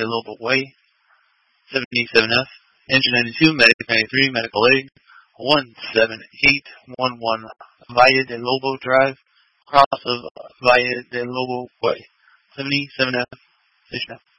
del Lobo Way. 77F, Engine 92, Medic 93, Medical Aid, 17811, Valle del Lobo Drive, cross of Valle del Lobo Way. 77F, Station F.